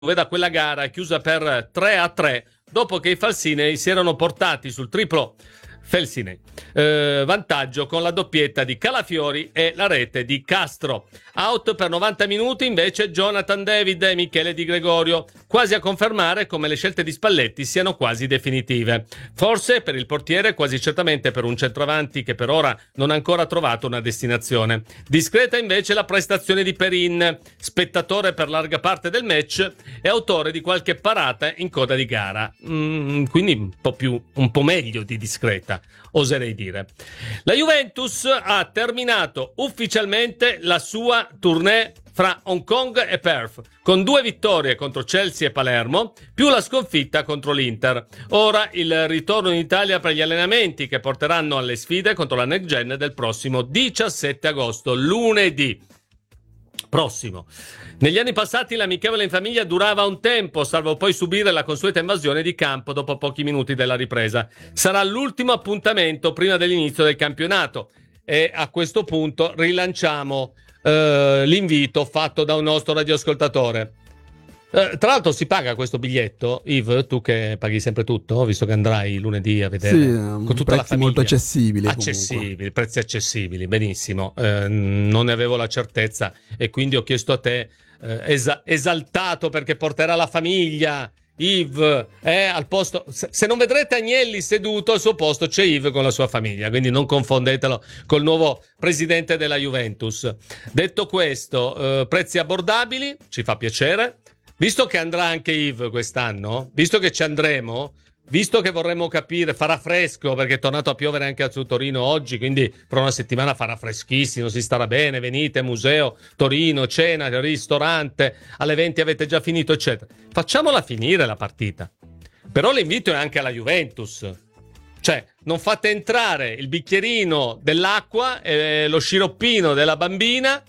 da quella gara chiusa per 3-3 dopo che i Falsinei si erano portati sul triplo Felsinei vantaggio con la doppietta di Calafiori e la rete di Castro. Out per 90 minuti invece Jonathan David e Michele Di Gregorio, quasi a confermare come le scelte di Spalletti siano quasi definitive. Forse per il portiere, quasi certamente per un centravanti che per ora non ha ancora trovato una destinazione. Discreta invece la prestazione di Perin, spettatore per larga parte del match e autore di qualche parata in coda di gara. Quindi un po' meglio di discreta, oserei dire. La Juventus ha terminato ufficialmente la sua tournée fra Hong Kong e Perth, con 2 vittorie contro Chelsea e Palermo, più la sconfitta contro l'Inter. Ora il ritorno in Italia per gli allenamenti che porteranno alle sfide contro la Next Gen del prossimo 17 agosto, lunedì prossimo. Negli anni passati l'amichevole in famiglia durava un tempo, salvo poi subire la consueta invasione di campo dopo pochi minuti della ripresa. Sarà l'ultimo appuntamento prima dell'inizio del campionato e a questo punto rilanciamo l'invito fatto da un nostro radioascoltatore. Tra l'altro si paga questo biglietto, Yves, tu che paghi sempre tutto, visto che andrai lunedì a vedere con tutta la famiglia. Molto accessibili, prezzi accessibili, benissimo. Non ne avevo la certezza e quindi ho chiesto a te, esaltato perché porterà la famiglia. Yves al posto, se non vedrete Agnelli seduto al suo posto c'è Yves con la sua famiglia, quindi non confondetelo col nuovo presidente della Juventus. Detto questo, prezzi abbordabili, ci fa piacere, visto che andrà anche Yves quest'anno, visto che ci andremo, visto che vorremmo capire, farà fresco perché è tornato a piovere anche su Torino oggi, quindi per una settimana farà freschissimo, si starà bene, venite, museo, Torino, cena, ristorante, alle 20 avete già finito, eccetera. Facciamola finire la partita. Però l'invito è anche alla Juventus. Cioè, non fate entrare il bicchierino dell'acqua e lo sciroppino della bambina,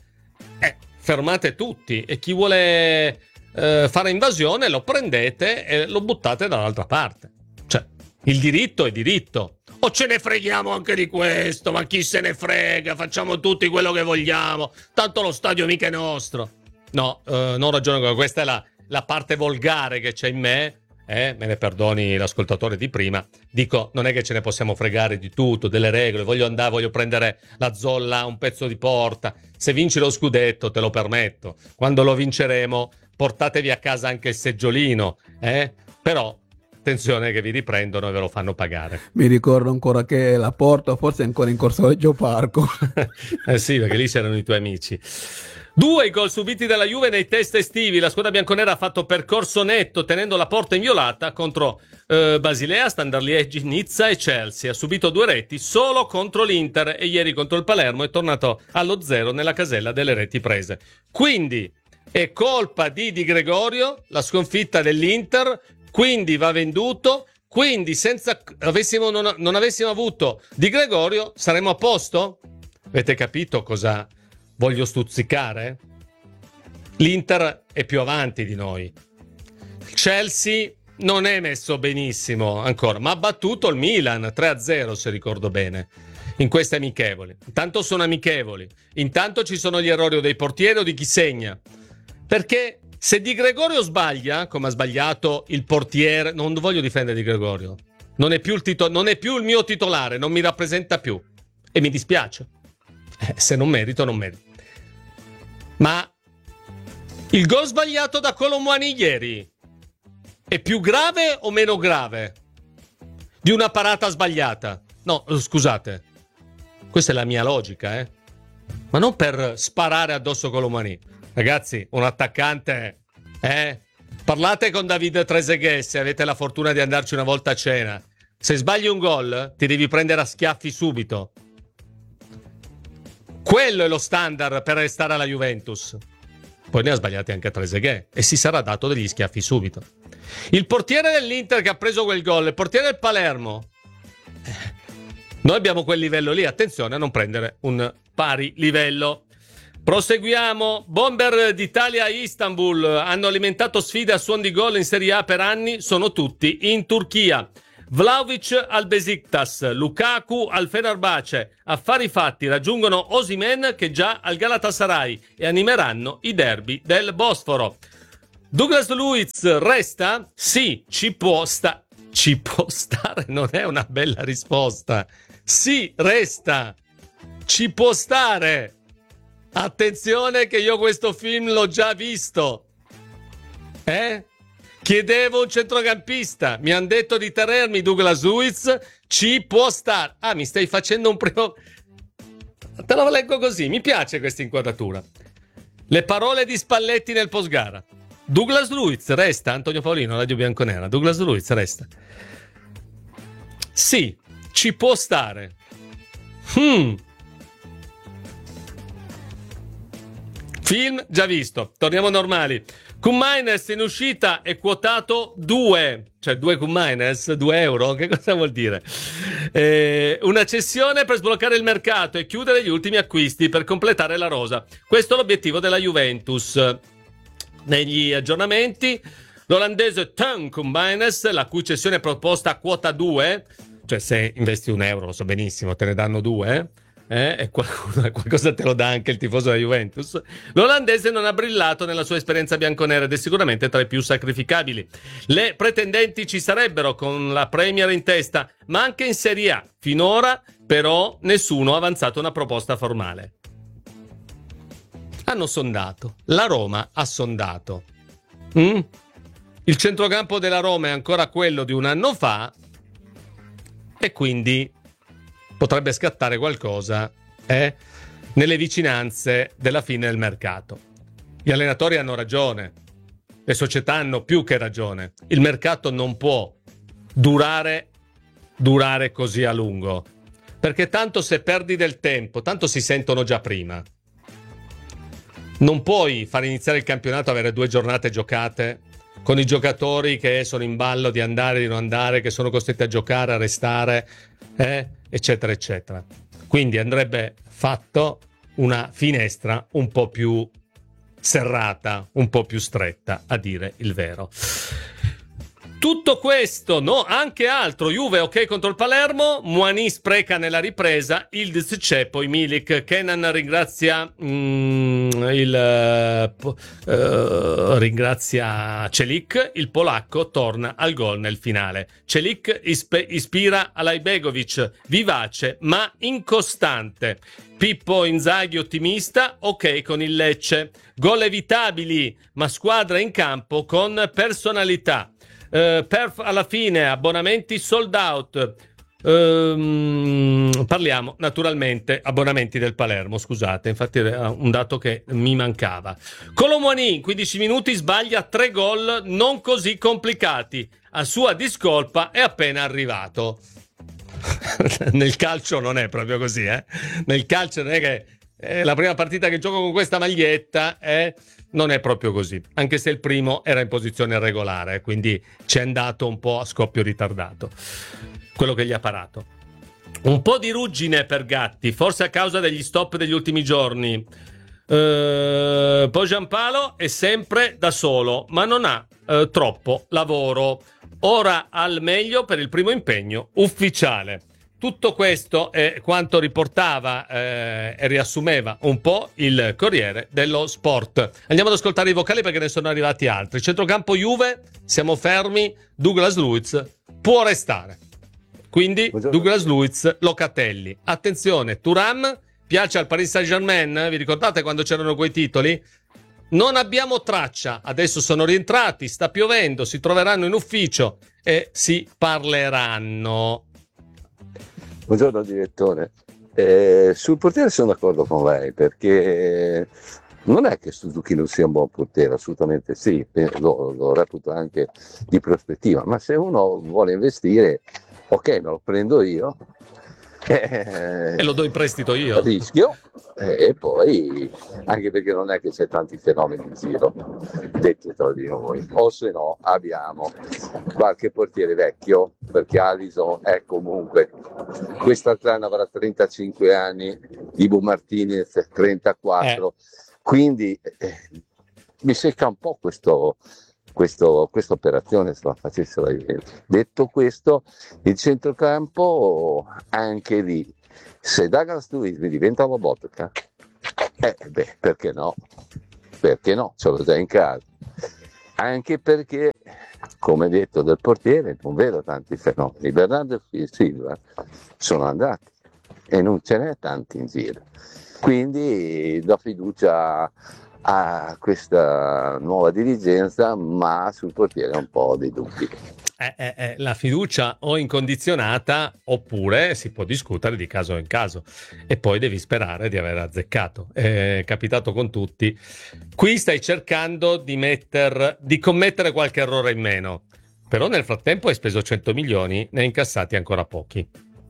fermate tutti e chi vuole fare invasione lo prendete e lo buttate dall'altra parte. Il diritto è diritto. O ce ne freghiamo anche di questo, ma chi se ne frega, facciamo tutti quello che vogliamo, tanto lo stadio mica è nostro. No, non ragiono, questa è la parte volgare che c'è in me, me ne perdoni l'ascoltatore di prima. Dico, non è che ce ne possiamo fregare di tutto, delle regole, voglio prendere la zolla, un pezzo di porta. Se vinci lo scudetto te lo permetto, quando lo vinceremo portatevi a casa anche il seggiolino, però attenzione che vi riprendono e ve lo fanno pagare. Mi ricordo ancora che la Porto forse è ancora in Corso Reggio Parco. Sì, perché lì c'erano i tuoi amici. 2 i gol subiti dalla Juve nei test estivi. La squadra bianconera ha fatto percorso netto tenendo la porta inviolata contro Basilea, Standard Liegi, Nizza e Chelsea. Ha subito 2 reti solo contro l'Inter e ieri contro il Palermo è tornato allo 0 nella casella delle reti prese. Quindi è colpa di Di Gregorio la sconfitta dell'Inter, quindi va venduto, quindi non avessimo avuto Di Gregorio saremmo a posto? Avete capito cosa voglio stuzzicare? L'Inter è più avanti di noi. Il Chelsea non è messo benissimo ancora, ma ha battuto il Milan 3-0 se ricordo bene in queste amichevoli. Intanto sono amichevoli, intanto ci sono gli errori dei portieri o di chi segna, perché se Di Gregorio sbaglia, come ha sbagliato il portiere, non voglio difendere Di Gregorio, non è più il mio titolare, non mi rappresenta più e mi dispiace. Se non merito, non merito. Ma il gol sbagliato da Colomwani ieri è più grave o meno grave di una parata sbagliata? No, scusate, questa è la mia logica, ma non per sparare addosso Colomwani. Ragazzi, un attaccante, parlate con David Trezeguet se avete la fortuna di andarci una volta a cena. Se sbagli un gol, ti devi prendere a schiaffi subito. Quello è lo standard per restare alla Juventus. Poi ne ha sbagliati anche Trezeguet e si sarà dato degli schiaffi subito. Il portiere dell'Inter che ha preso quel gol, il portiere del Palermo. Noi abbiamo quel livello lì, attenzione a non prendere un pari livello. Proseguiamo. Bomber d'Italia a Istanbul hanno alimentato sfide a suon di gol in Serie A per anni, sono tutti in Turchia. Vlahovic al Besiktas, Lukaku al Fenerbahce. Affari fatti, raggiungono Osimhen che già al Galatasaray e animeranno i derby del Bosforo. Douglas Luiz resta? Sì, ci può stare, non è una bella risposta. Sì, resta, ci può stare. Attenzione che io questo film l'ho già visto. Chiedevo un centrocampista, mi hanno detto di tenermi Douglas Luiz, ci può stare. Ah, mi stai facendo un primo... Te lo leggo così, mi piace questa inquadratura. Le parole di Spalletti nel postgara. Douglas Luiz resta, Antonio Paolino, Radio Bianconera. Douglas Luiz resta. Sì, ci può stare. Film già visto. Torniamo normali. Q-Miners in uscita è quotato 2, cioè 2 Q-Miners, 2 euro, che cosa vuol dire? Una cessione per sbloccare il mercato e chiudere gli ultimi acquisti per completare la rosa. Questo è l'obiettivo della Juventus. Negli aggiornamenti, l'olandese Teun Q-Miners, la cui cessione è proposta a quota 2, cioè se investi un euro, lo so benissimo, te ne danno 2, e qualcosa te lo dà anche il tifoso della Juventus. L'olandese non ha brillato nella sua esperienza bianconera ed è sicuramente tra i più sacrificabili. Le pretendenti ci sarebbero con la Premier in testa, ma anche in Serie A. Finora però nessuno ha avanzato una proposta formale. Hanno sondato, la Roma ha sondato. Il centrocampo della Roma è ancora quello di un anno fa e quindi potrebbe scattare qualcosa nelle vicinanze della fine del mercato. Gli allenatori hanno ragione, le società hanno più che ragione. Il mercato non può durare così a lungo, perché tanto se perdi del tempo, tanto si sentono già prima. Non puoi far iniziare il campionato, avere 2 giornate giocate con i giocatori che sono in ballo di andare, di non andare, che sono costretti a giocare, a restare, eccetera, eccetera. Quindi andrebbe fatto una finestra un po' più serrata, un po' più stretta, a dire il vero. Tutto questo, no, anche altro. Juve ok contro il Palermo, Muani spreca nella ripresa, Ildiz c'è, poi Milik. Kenan ringrazia ringrazia Celik, il polacco torna al gol nel finale. Celik ispira Alajbegovic, vivace ma incostante. Pippo Inzaghi ottimista, ok con il Lecce. Gol evitabili, ma squadra in campo con personalità. Perf alla fine, abbonamenti sold out. Parliamo naturalmente abbonamenti del Palermo, scusate, infatti era un dato che mi mancava. Colomwani in 15 minuti sbaglia 3 gol non così complicati, a sua discolpa è appena arrivato. Nel calcio non è proprio così, nel calcio non è che la prima partita che gioco con questa maglietta non è proprio così, anche se il primo era in posizione regolare, quindi ci è andato un po' a scoppio ritardato quello che gli ha parato. Un po' di ruggine per Gatti, forse a causa degli stop degli ultimi giorni. Poi Giampaolo è sempre da solo, ma non ha troppo lavoro. Ora al meglio per il primo impegno ufficiale. Tutto questo è quanto riportava e riassumeva un po' il Corriere dello Sport. Andiamo ad ascoltare i vocali perché ne sono arrivati altri. Centrocampo Juve, siamo fermi, Douglas Luiz può restare. Quindi Douglas Luiz, Locatelli. Attenzione, Thuram piace al Paris Saint-Germain, vi ricordate quando c'erano quei titoli? Non abbiamo traccia, adesso sono rientrati, sta piovendo, si troveranno in ufficio e si parleranno. Buongiorno direttore, sul portiere sono d'accordo con lei perché non è che Suzuki non sia un buon portiere, assolutamente sì, lo reputo anche di prospettiva, ma se uno vuole investire, ok, me lo prendo io e lo do in prestito io. Rischio e poi anche perché non è che c'è tanti fenomeni in giro detti tra di noi, o se no abbiamo qualche portiere vecchio, perché Alisson è comunque quest'altro anno avrà 35 anni, Ibu Martinez 34, quindi mi secca un po' questa operazione se la facesse la Juventus. Detto questo, il centrocampo anche lì, se Douglas Luiz mi diventa una Lobotka, perché no? Perché no? Ce l'ho già in casa. anche perché, come detto del portiere, non vedo tanti fenomeni. Bernardo Silva sono andati e non ce n'è tanti in giro, quindi do fiducia a questa nuova dirigenza, ma sul portiere un po' dei dubbi. La fiducia o incondizionata, oppure si può discutere di caso in caso e poi devi sperare di aver azzeccato. È capitato con tutti. Qui stai cercando di commettere qualche errore in meno, però nel frattempo hai speso 100 milioni, ne hai incassati ancora pochi.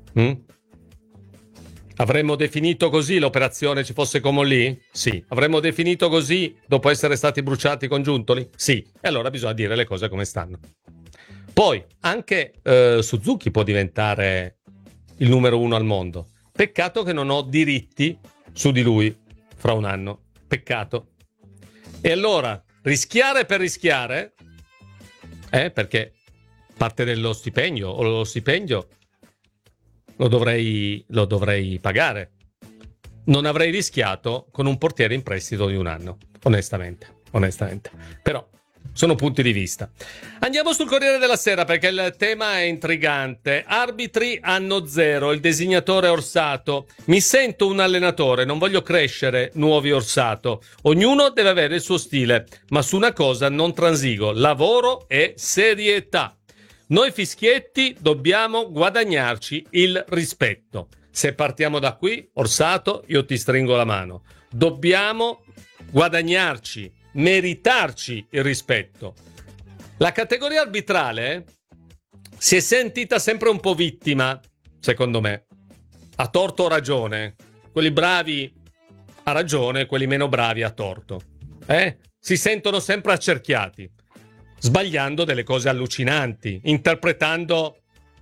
Avremmo definito così l'operazione ci fosse come lì? Sì. Avremmo definito così dopo essere stati bruciati con Giuntoli? Sì. E allora bisogna dire le cose come stanno. Poi anche Suzuki può diventare il numero 1 al mondo. Peccato che non ho diritti su di lui fra un anno. Peccato. E allora rischiare per rischiare, perché parte dello stipendio o lo stipendio lo dovrei pagare. Non avrei rischiato con un portiere in prestito di un anno, onestamente. Però sono punti di vista. Andiamo sul Corriere della Sera perché il tema è intrigante. Arbitri anno zero, il designatore Orsato. Mi sento un allenatore, non voglio crescere nuovi Orsato. Ognuno deve avere il suo stile, ma su una cosa non transigo: lavoro e serietà. Noi fischietti dobbiamo guadagnarci il rispetto. Se partiamo da qui, Orsato, io ti stringo la mano. Dobbiamo guadagnarci, meritarci il rispetto. La categoria arbitrale si è sentita sempre un po' vittima, secondo me. A torto o ragione. Quelli bravi a ragione, quelli meno bravi a torto. Si sentono sempre accerchiati, sbagliando delle cose allucinanti, interpretando.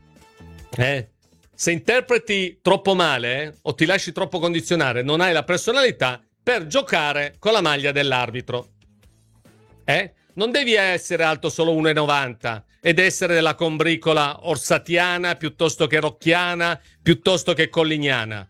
Se interpreti troppo male o ti lasci troppo condizionare, non hai la personalità per giocare con la maglia dell'arbitro. Non devi essere alto solo 1,90 ed essere della combricola orsatiana piuttosto che rocchiana, piuttosto che collignana.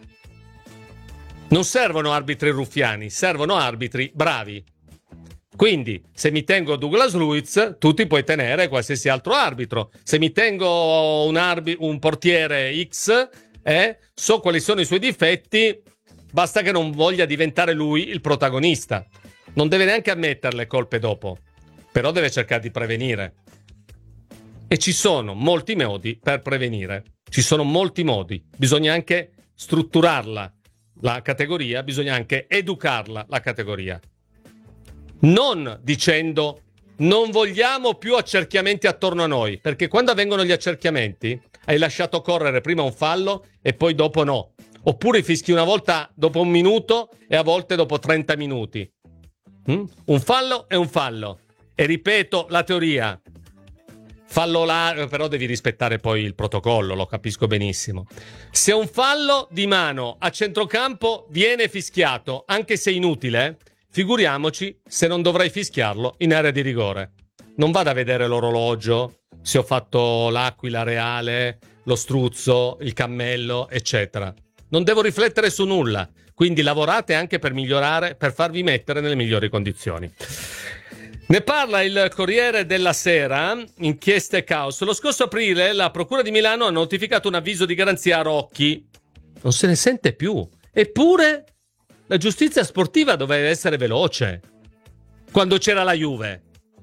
Non servono arbitri ruffiani, servono arbitri bravi. Quindi, se mi tengo Douglas Luiz, tu ti puoi tenere qualsiasi altro arbitro. Se mi tengo un portiere X, so quali sono i suoi difetti, basta che non voglia diventare lui il protagonista. Non deve neanche ammettere le colpe dopo, però deve cercare di prevenire. E ci sono molti modi per prevenire. Ci sono molti modi. Bisogna anche strutturarla, la categoria, bisogna anche educarla, la categoria. Non dicendo non vogliamo più accerchiamenti attorno a noi, perché quando avvengono gli accerchiamenti hai lasciato correre prima un fallo e poi dopo no. Oppure fischi una volta dopo un minuto e a volte dopo 30 minuti. Un fallo è un fallo. E ripeto la teoria. Fallo là, però devi rispettare poi il protocollo, lo capisco benissimo. Se un fallo di mano a centrocampo viene fischiato, anche se inutile, figuriamoci se non dovrei fischiarlo in area di rigore. Non vado a vedere l'orologio, se ho fatto l'aquila reale, lo struzzo, il cammello, eccetera. Non devo riflettere su nulla. Quindi lavorate anche per migliorare, per farvi mettere nelle migliori condizioni. Ne parla il Corriere della Sera, inchieste e caos. Lo scorso aprile la Procura di Milano ha notificato un avviso di garanzia a Rocchi. Non se ne sente più. Eppure la giustizia sportiva doveva essere veloce quando c'era la Juve.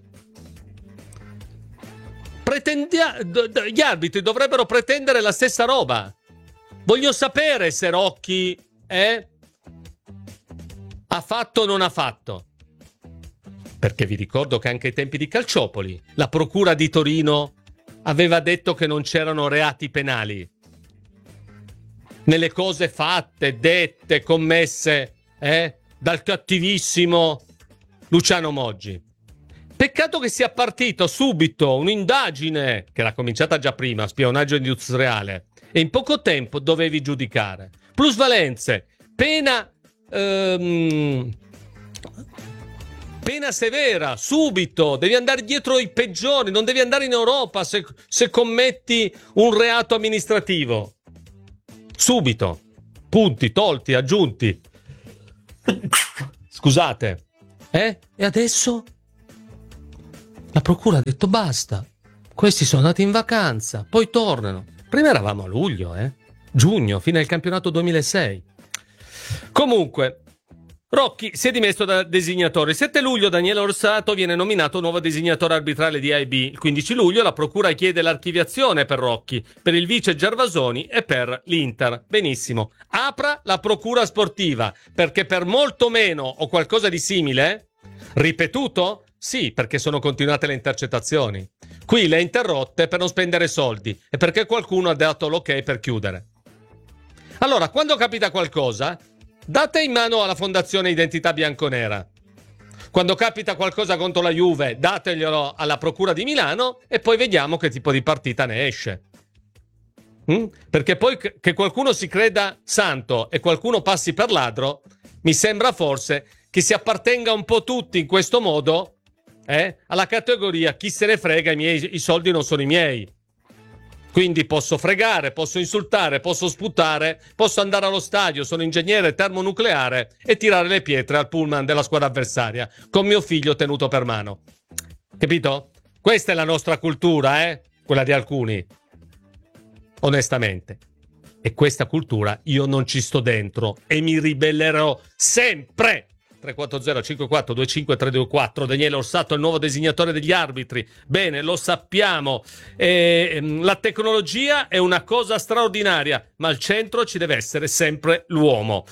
Gli arbitri dovrebbero pretendere la stessa roba. Voglio sapere se Rocchi ha fatto o non ha fatto. Perché vi ricordo che anche ai tempi di Calciopoli la Procura di Torino aveva detto che non c'erano reati penali nelle cose fatte, dette, commesse dal cattivissimo Luciano Moggi. Peccato che sia partito subito un'indagine che era cominciata già prima, spionaggio industriale, e in poco tempo dovevi giudicare. Plusvalenze, pena severa, subito, devi andare dietro i peggiori, non devi andare in Europa se commetti un reato amministrativo. Subito, punti tolti, aggiunti. Scusate. E adesso? La procura ha detto basta, questi sono andati in vacanza, poi tornano. Prima eravamo a luglio, giugno, fino al campionato 2006. Comunque, Rocchi si è dimesso da designatore. Il 7 luglio Daniele Orsato viene nominato nuovo designatore arbitrale di AIB. Il 15 luglio la procura chiede l'archiviazione per Rocchi, per il vice Gervasoni e per l'Inter. Benissimo. Apra la procura sportiva, perché per molto meno o qualcosa di simile, ripetuto? Sì, perché sono continuate le intercettazioni. Qui le ha interrotte per non spendere soldi e perché qualcuno ha dato l'ok per chiudere. Allora, quando capita qualcosa, date in mano alla Fondazione Identità Bianconera. Quando capita qualcosa contro la Juve, dateglielo alla Procura di Milano e poi vediamo che tipo di partita ne esce. Perché poi che qualcuno si creda santo e qualcuno passi per ladro, mi sembra forse che si appartenga un po' tutti in questo modo alla categoria chi se ne frega, i soldi non sono i miei. Quindi posso fregare, posso insultare, posso sputare, posso andare allo stadio, sono ingegnere termonucleare e tirare le pietre al pullman della squadra avversaria con mio figlio tenuto per mano. Capito? Questa è la nostra cultura, quella di alcuni. Onestamente. E questa cultura io non ci sto dentro e mi ribellerò sempre. 340-54-25-324. Daniele Orsato è il nuovo designatore degli arbitri. Bene, lo sappiamo. La tecnologia è una cosa straordinaria, ma al centro ci deve essere sempre l'uomo.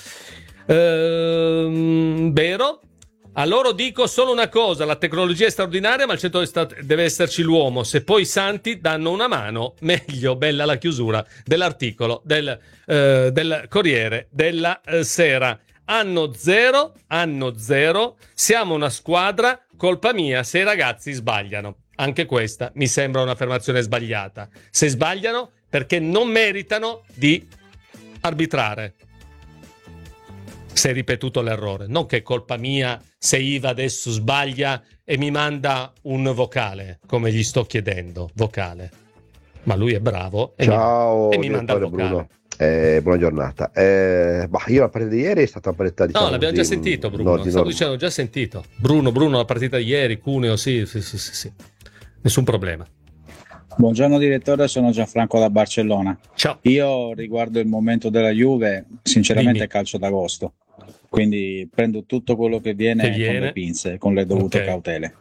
Vero? A loro dico solo una cosa: la tecnologia è straordinaria, ma al centro deve esserci l'uomo. Se poi i santi danno una mano, meglio. Bella la chiusura dell'articolo del Corriere della Sera. Anno zero, siamo una squadra, colpa mia se i ragazzi sbagliano. Anche questa mi sembra un'affermazione sbagliata. Se sbagliano, perché non meritano di arbitrare. Se è ripetuto l'errore. Non che è colpa mia se Iva adesso sbaglia e mi manda un vocale, come gli sto chiedendo, vocale. Ma lui è bravo e mi manda il vocale. Bruno. Buona giornata. Io la partita di ieri è stata una partita no, l'abbiamo già sentito, Bruno. Stavo dicendo, già sentito. Bruno, la partita di ieri, Cuneo, sì. Nessun problema. Buongiorno direttore, sono Gianfranco da Barcellona. Ciao. Io riguardo il momento della Juve, sinceramente è calcio d'agosto. Quindi prendo tutto quello che viene con le pinze, con le dovute cautele.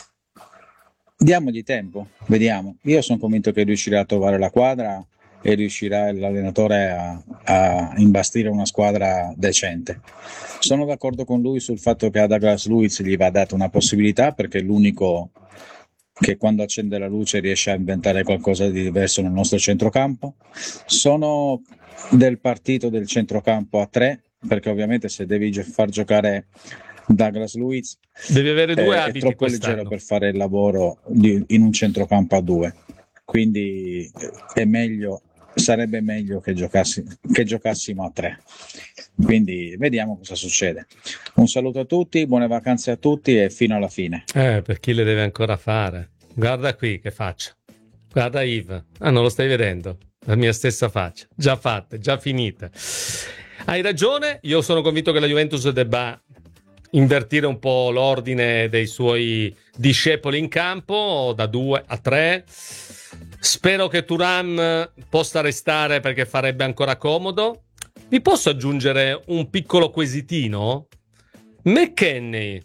Diamogli tempo, vediamo. Io sono convinto che riuscirà a trovare la quadra e riuscirà l'allenatore a imbastire una squadra decente. Sono d'accordo con lui sul fatto che a Douglas Luiz gli va data una possibilità, perché è l'unico che quando accende la luce riesce a inventare qualcosa di diverso nel nostro centrocampo. Sono del partito del centrocampo a 3, perché ovviamente se devi far giocare Douglas Luiz devi avere due abiti, è troppo leggero per fare il lavoro in un centrocampo a 2. Quindi sarebbe meglio che giocassimo a 3. Quindi vediamo cosa succede. Un saluto a tutti, buone vacanze a tutti e fino alla fine. Per chi le deve ancora fare? Guarda qui che faccia. Guarda Yves. Non lo stai vedendo? La mia stessa faccia. Già fatte, già finite. Hai ragione, io sono convinto che la Juventus debba invertire un po' l'ordine dei suoi discepoli in campo, da 2 a 3. Spero che Thuram possa restare perché farebbe ancora comodo. Vi posso aggiungere un piccolo quesitino? McKennie,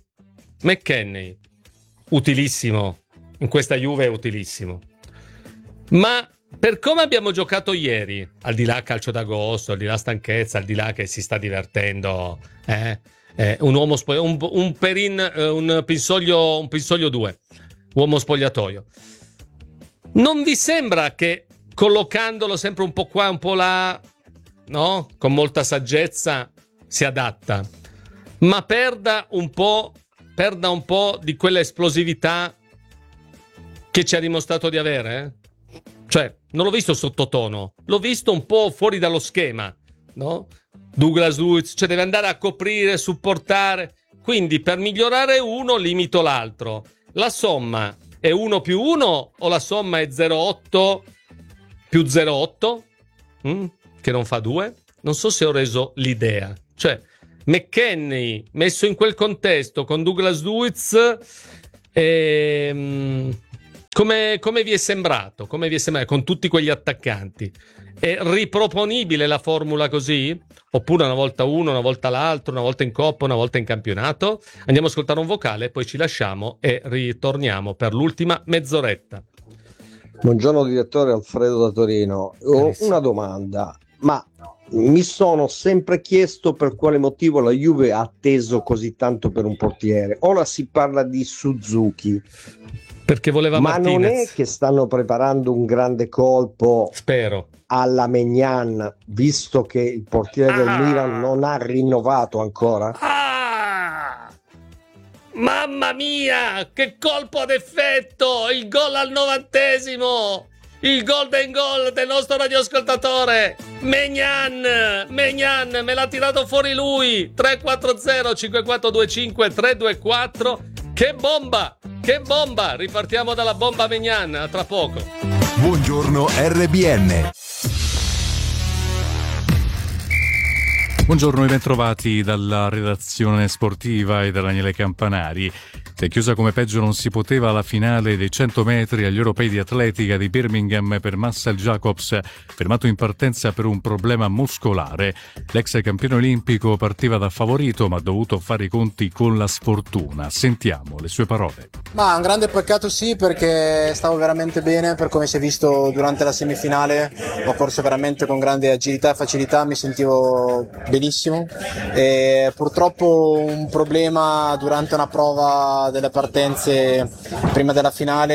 utilissimo. In questa Juve è utilissimo. Ma per come abbiamo giocato ieri, al di là calcio d'agosto, al di là stanchezza, al di là che si sta divertendo, un uomo un Pinsoglio 2, uomo spogliatoio. Non vi sembra che collocandolo sempre un po' qua, un po' là, no? Con molta saggezza si adatta, ma perda un po' di quella esplosività che ci ha dimostrato di avere? Cioè, non l'ho visto sottotono, l'ho visto un po' fuori dallo schema, no? Douglas Luiz, cioè deve andare a coprire, supportare. Quindi per migliorare uno limito l'altro. La somma è 1 più 1 o la somma è 0,8 più 0,8? Che non fa 2? Non so se ho reso l'idea. Cioè, McKennie messo in quel contesto con Douglas Luiz Come vi è sembrato? Come vi è sembrato con tutti quegli attaccanti? È riproponibile la formula così? Oppure una volta uno, una volta l'altro, una volta in Coppa, una volta in campionato? Andiamo a ascoltare un vocale, poi ci lasciamo e ritorniamo per l'ultima mezz'oretta. Buongiorno direttore, Alfredo da Torino. Ho una domanda, ma mi sono sempre chiesto per quale motivo la Juve ha atteso così tanto per un portiere. Ora si parla di Suzuki. Perché voleva Ma Martinez. non è che stanno preparando un grande colpo, spero, alla Maignan, visto che il portiere del Milan non ha rinnovato ancora? Mamma mia, che colpo ad effetto! Il gol al 90°! Il golden goal del nostro radioascoltatore Maignan, me l'ha tirato fuori lui. 340 5425 324. Che bomba, ripartiamo dalla bomba Maignan, a tra poco. Buongiorno RBN. Buongiorno e bentrovati dalla redazione sportiva e da Daniele Campanari. Si è chiusa come peggio non si poteva la finale dei 100 metri agli europei di atletica di Birmingham per Marcel Jacobs, fermato in partenza per un problema muscolare. L'ex campione olimpico partiva da favorito ma ha dovuto fare i conti con la sfortuna. Sentiamo le sue parole. Ma un grande peccato sì, perché stavo veramente bene, per come si è visto durante la semifinale ho corso veramente con grande agilità e facilità, mi sentivo benissimo e purtroppo un problema durante una prova delle partenze prima della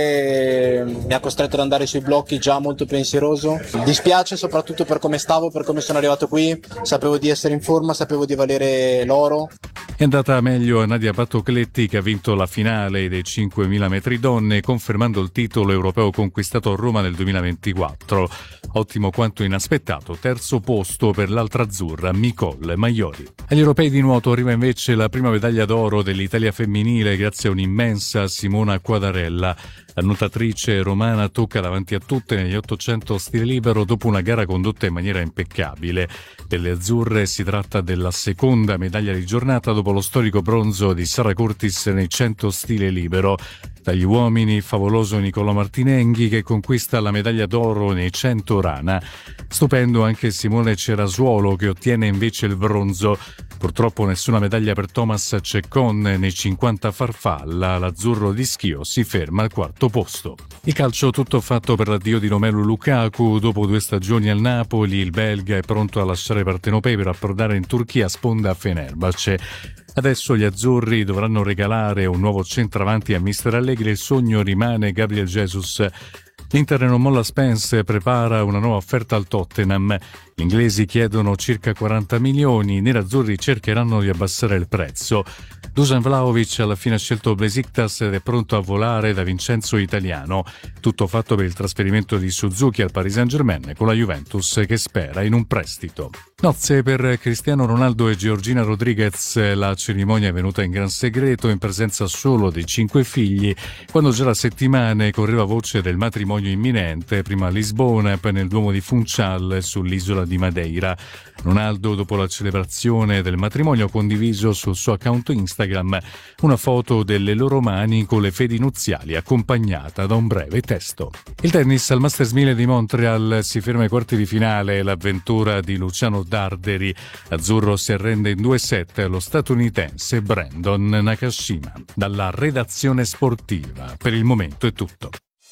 finale mi ha costretto ad andare sui blocchi già molto pensieroso. Dispiace soprattutto per come stavo, per come sono arrivato qui, sapevo di essere in forma, sapevo di valere l'oro. È andata meglio a Nadia Battocletti, che ha vinto la finale dei 5.000 metri donne, confermando il titolo europeo conquistato a Roma nel 2024. Ottimo quanto inaspettato terzo posto per l'altra azzurra Nicole Maiori. Agli europei di nuoto arriva invece la prima medaglia d'oro dell'Italia femminile grazie a un'immensa Simona Quadarella. La nuotatrice romana tocca davanti a tutte negli 800 stile libero dopo una gara condotta in maniera impeccabile. Per le azzurre si tratta della seconda medaglia di giornata dopo lo storico bronzo di Sara Curtis nei 100 stile libero. Dagli uomini favoloso Nicolò Martinenghi che conquista la medaglia d'oro nei 100 rana. Stupendo anche Simone Cerasuolo che ottiene invece il bronzo. Purtroppo nessuna medaglia per Thomas Ceccon nei 50 farfalla. L'azzurro di Schio si ferma al quarto posto. Il calcio tutto fatto per l'addio di Romelu Lukaku. Dopo 2 stagioni al Napoli, il belga è pronto a lasciare Partenopei per approdare in Turchia sponda Fenerbahce. Adesso gli azzurri dovranno regalare un nuovo centravanti a mister Allegri. Il sogno rimane Gabriel Jesus. L'Inter non molla Spence, prepara una nuova offerta al Tottenham. Gli inglesi chiedono circa 40 milioni, i nerazzurri cercheranno di abbassare il prezzo. Dusan Vlahovic alla fine ha scelto Besiktas ed è pronto a volare da Vincenzo Italiano. Tutto fatto per il trasferimento di Suzuki al Paris Saint-Germain con la Juventus che spera in un prestito. Nozze per Cristiano Ronaldo e Georgina Rodriguez. La cerimonia è venuta in gran segreto in presenza solo dei 5 figli, quando già da settimane correva voce del matrimonio imminente, prima a Lisbona e poi nel Duomo di Funchal sull'isola di Madeira. Ronaldo, dopo la celebrazione del matrimonio, ha condiviso sul suo account Instagram una foto delle loro mani con le fedi nuziali accompagnata da un breve testo. Il tennis al Masters 1000 di Montreal si ferma ai quarti di finale l'avventura di Luciano Darderi. Azzurro si arrende in 2-7 allo statunitense Brandon Nakashima. Dalla redazione sportiva per il momento è tutto.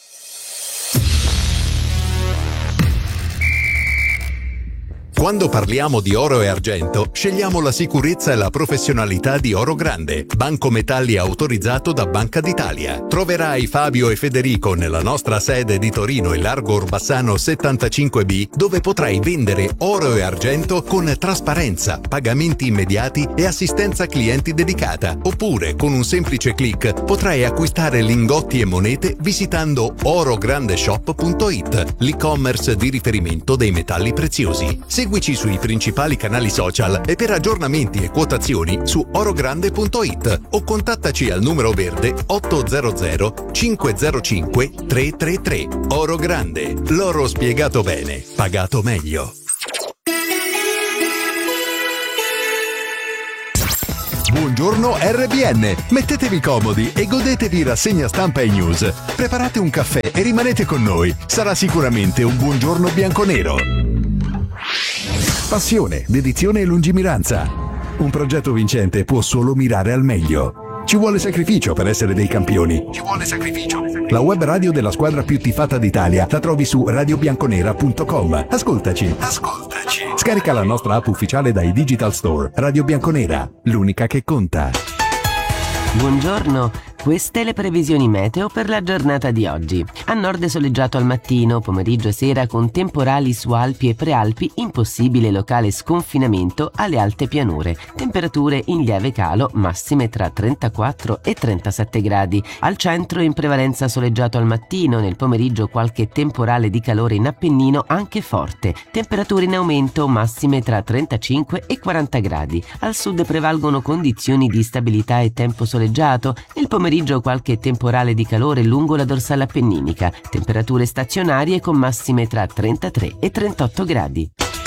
Quando parliamo di oro e argento, scegliamo la sicurezza e la professionalità di Oro Grande, banco metalli autorizzato da Banca d'Italia. Troverai Fabio e Federico nella nostra sede di Torino in Largo Orbassano 75B, dove potrai vendere oro e argento con trasparenza, pagamenti immediati e assistenza clienti dedicata. Oppure, con un semplice click, potrai acquistare lingotti e monete visitando orograndeshop.it, l'e-commerce di riferimento dei metalli preziosi. Seguici sui principali canali social e per aggiornamenti e quotazioni su orogrande.it o contattaci al numero verde 800 505 333. Oro Grande, l'oro spiegato bene, pagato meglio. Buongiorno RBN. Mettetevi comodi e godetevi rassegna stampa e news. Preparate un caffè e rimanete con noi. Sarà sicuramente un buongiorno bianconero. Passione, dedizione e lungimiranza. Un progetto vincente può solo mirare al meglio. Ci vuole sacrificio per essere dei campioni. Ci vuole sacrificio. La web radio della squadra più tifata d'Italia la trovi su radiobianconera.com. Ascoltaci. Scarica la nostra app ufficiale dai Digital Store. Radio Bianconera, l'unica che conta. Buongiorno, queste le previsioni meteo per la giornata di oggi. A nord soleggiato al mattino, pomeriggio e sera con temporali su Alpi e Prealpi, impossibile locale sconfinamento alle alte pianure. Temperature in lieve calo, massime tra 34 e 37 gradi. Al centro in prevalenza soleggiato al mattino, nel pomeriggio qualche temporale di calore in Appennino anche forte. Temperature in aumento, massime tra 35 e 40 gradi. Al sud prevalgono condizioni di stabilità e tempo soleggiato. Nel pomeriggio qualche temporale di calore lungo la dorsale appenninica, temperature stazionarie con massime tra 33 e 38 gradi.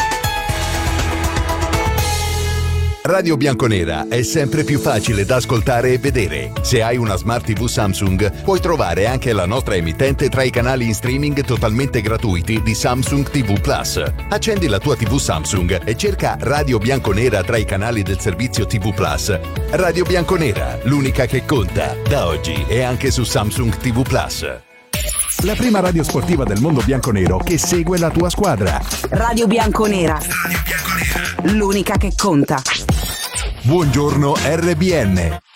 Radio Bianconera è sempre più facile da ascoltare e vedere. Se hai una Smart TV Samsung, puoi trovare anche la nostra emittente tra i canali in streaming totalmente gratuiti di Samsung TV Plus. Accendi la tua TV Samsung e cerca Radio Bianconera tra i canali del servizio TV Plus. Radio Bianconera, l'unica che conta, da oggi è anche su Samsung TV Plus. La prima radio sportiva del mondo bianconero che segue la tua squadra. Radio Bianconera. L'unica che conta. Buongiorno RBN.